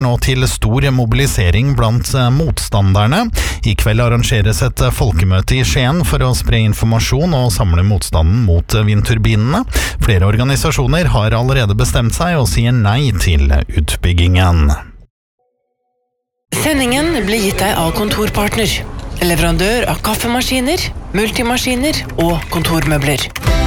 nå til stor mobilisering blant motstanderne. I kveld arrangeres et folkemøte i Skien for å spre informasjon og samle motstanden mot vindturbinene. Flere organisasjoner har allerede bestemt seg og sier nei til utbyggingen. Sendingen blir gitt deg av Kontorpartner, leverandør av kaffemaskiner, multimaskiner og kontormøbler.